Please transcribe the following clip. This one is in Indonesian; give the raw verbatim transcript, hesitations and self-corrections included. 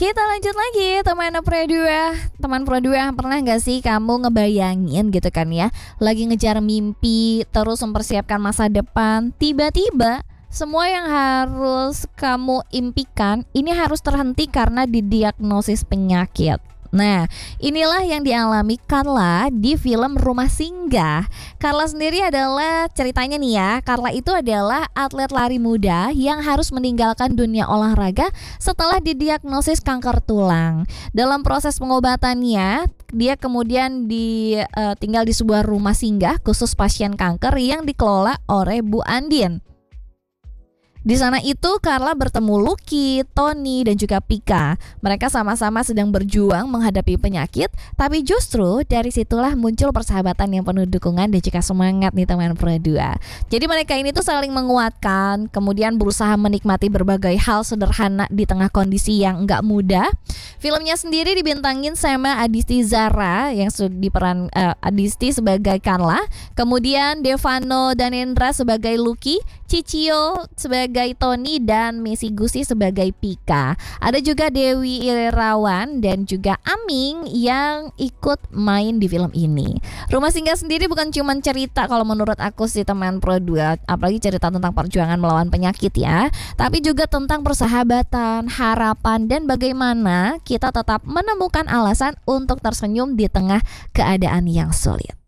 Kita lanjut lagi teman Pro dua. Teman Pro dua, pernah gak sih kamu ngebayangin gitu kan ya, lagi ngejar mimpi, terus mempersiapkan masa depan, tiba-tiba semua yang harus kamu impikan ini harus terhenti karena didiagnosis penyakit. Nah, inilah yang dialami Carla di film Rumah Singgah. Carla sendiri adalah ceritanya nih ya, Carla itu adalah atlet lari muda yang harus meninggalkan dunia olahraga setelah didiagnosis kanker tulang. Dalam proses pengobatannya, dia kemudian di, uh, tinggal di sebuah rumah singgah khusus pasien kanker yang dikelola oleh Bu Andien. Di sana itu Carla bertemu Lucky, Tony, dan juga Pika. Mereka sama-sama sedang berjuang menghadapi penyakit, tapi justru dari situlah muncul persahabatan yang penuh dukungan dan juga semangat nih teman Pro dua. Jadi mereka ini tuh saling menguatkan, kemudian berusaha menikmati berbagai hal sederhana di tengah kondisi yang enggak mudah. Filmnya sendiri dibintangin sama Adisti Zara yang diperan uh, Adisti sebagai Carla, kemudian Devano Danendra sebagai Lucky, Cicio sebagai Tony, dan Messi Gusi sebagai Pika. Ada juga Dewi Irawan dan juga Aming yang ikut main di film ini. Rumah Singgah sendiri bukan cuma cerita kalau menurut aku sih teman Pro dua, apalagi cerita tentang perjuangan melawan penyakit ya, tapi juga tentang persahabatan, harapan, dan bagaimana kita tetap menemukan alasan untuk tersenyum di tengah keadaan yang sulit.